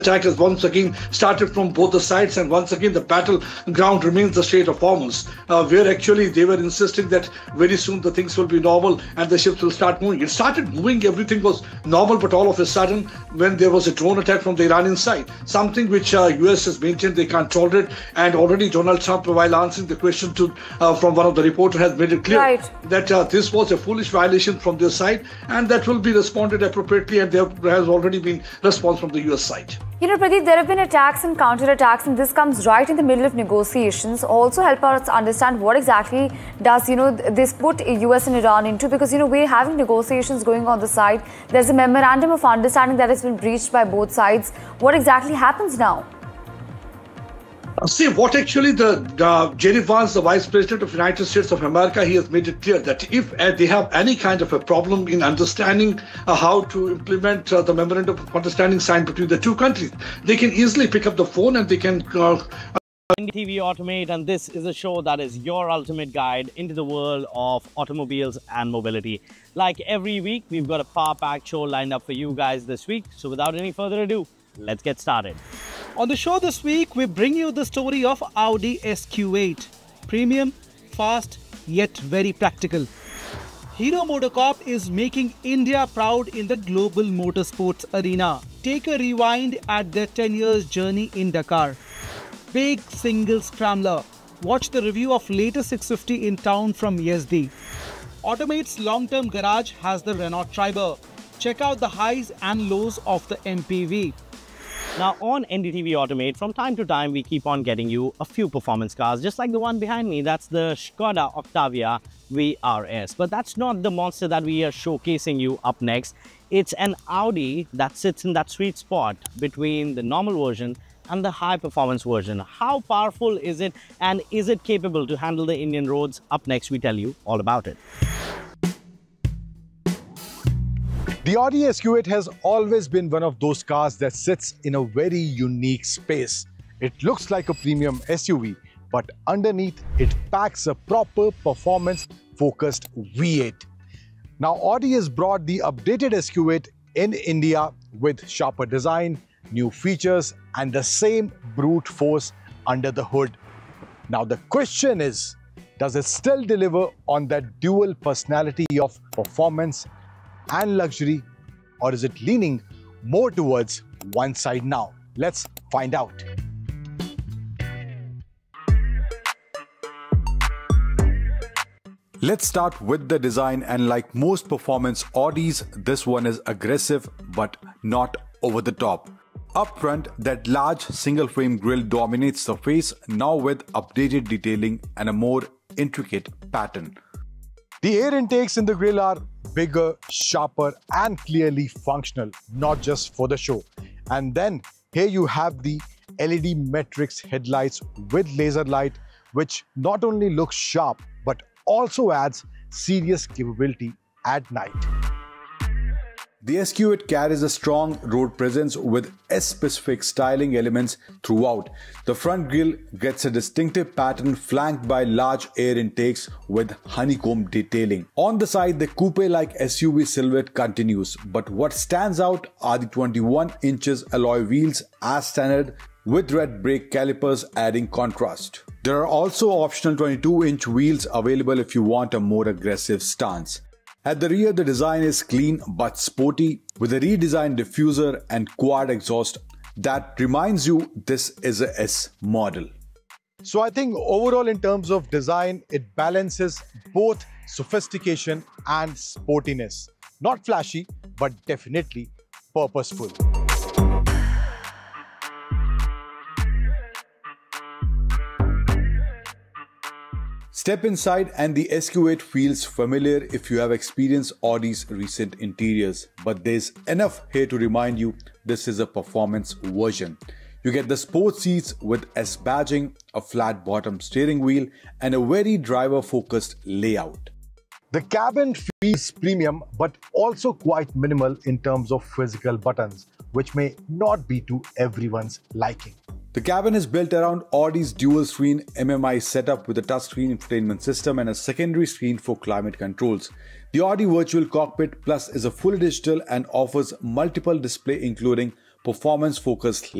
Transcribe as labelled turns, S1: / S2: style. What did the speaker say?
S1: attack has once again started from both the sides, and once again the battleground remains the Strait of Hormuz, where actually they were insisting that very soon the things will be normal and the ships will start moving. It started moving, everything was normal, but all of a sudden, when there was a drone attack from the Iranian side, something which US has maintained they can't tolerate, and already Donald Trump, while answering the question from one of the reporters, has made it clear that this was a foolish violation from their side, and that will be responded appropriately, and there has already been response from the US side.
S2: Pradeep, there have been attacks and counter-attacks, and this comes right in the middle of negotiations. Also help us understand what exactly does, this put US and Iran into, because, we're having negotiations going on the side. There's a memorandum of understanding that has been breached by both sides. What exactly happens now?
S1: See, what actually Jerry Vance, the Vice President of the United States of America, he has made it clear that if they have any kind of a problem in understanding how to implement the Memorandum of Understanding signed between the two countries, they can easily pick up the phone and they can...
S3: NDTV Automate, and this is a show that is your ultimate guide into the world of automobiles and mobility. Like every week, we've got a power-packed show lined up for you guys this week. So without any further ado, let's get started.
S4: On the show this week, we bring you the story of Audi SQ8. Premium, fast, yet very practical. Hero MotoCorp is making India proud in the global motorsports arena. Take a rewind at their 10 years journey in Dakar. Big single scrambler. Watch the review of latest 650 in town from Yazdi. Automate's long-term garage has the Renault Triber. Check out the highs and lows of the MPV.
S3: Now on NDTV Automate, from time to time, we keep on getting you a few performance cars, just like the one behind me. That's the Skoda Octavia VRS. But that's not the monster that we are showcasing you up next. It's an Audi that sits in that sweet spot between the normal version and the high performance version. How powerful is it, and is it capable to handle the Indian roads? Up next, we tell you all about it.
S5: The Audi SQ8 has always been one of those cars that sits in a very unique space. It looks like a premium SUV, but underneath it packs a proper performance-focused V8. Now Audi has brought the updated SQ8 in India with sharper design, new features, and the same brute force under the hood. Now the question is, does it still deliver on that dual personality of performance and luxury, or is it leaning more towards one side now? Let's find out. Let's start with the design, and like most performance Audis, this one is aggressive but not over the top. Up front, that large single frame grille dominates the face, now with updated detailing and a more intricate pattern. The air intakes in the grille are bigger, sharper, and clearly functional, not just for the show. And then here you have the LED Matrix headlights with laser light, which not only looks sharp but also adds serious capability at night. The SQ8 carries a strong road presence with S-specific styling elements throughout. The front grille gets a distinctive pattern flanked by large air intakes with honeycomb detailing. On the side, the coupe-like SUV silhouette continues, but what stands out are the 21 inches alloy wheels as standard, with red brake calipers adding contrast. There are also optional 22-inch wheels available if you want a more aggressive stance. At the rear, the design is clean but sporty, with a redesigned diffuser and quad exhaust that reminds you this is a S model. So I think overall in terms of design, it balances both sophistication and sportiness. Not flashy, but definitely purposeful. Step inside and the SQ8 feels familiar if you have experienced Audi's recent interiors, but there's enough here to remind you this is a performance version. You get the sports seats with S badging, a flat bottom steering wheel, and a very driver-focused layout. The cabin feels premium but also quite minimal in terms of physical buttons, which may not be to everyone's liking. The cabin is built around Audi's dual-screen MMI setup with a touchscreen infotainment system and a secondary screen for climate controls. The Audi Virtual Cockpit Plus is a fully digital and offers multiple displays including performance-focused